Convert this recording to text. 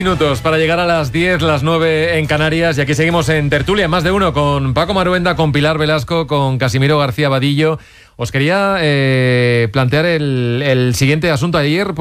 Minutos para llegar a las 10, las 9 en Canarias, y aquí seguimos en tertulia, más de uno, con Paco Maruenda, con Pilar Velasco, con Casimiro García Vadillo. Os quería plantear el siguiente asunto. Ayer